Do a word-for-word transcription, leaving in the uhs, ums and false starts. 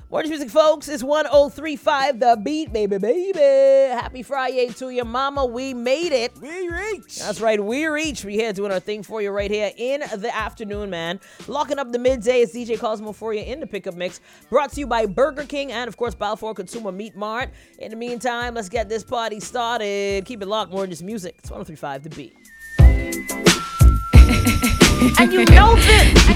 Morning music, folks. It's one oh three point five The Beat, baby, baby. Happy Friday to your mama. We made it. We reached. That's right. We reached. We here doing our thing for you right here in the afternoon, man. Locking up the midday. It's D J Cosmo for you in the pickup mix. Brought to you by Burger King and, of course, Balfour Consumer Meat Mart. In the meantime, let's get this party started. Keep it locked. More than just music. It's one oh three point five The Beat. And you know this.